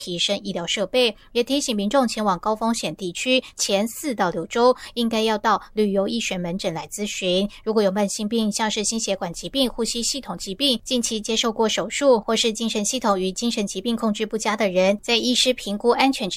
提升医疗设备，也提醒民众前往高风险地区前4到6周，应该要到旅游医学门诊来咨询。如果有慢性病，像是心血管疾病、呼吸系统疾病，近期接受过手术，或是精神系统与精神疾病控制不佳的人，在医师评估安全之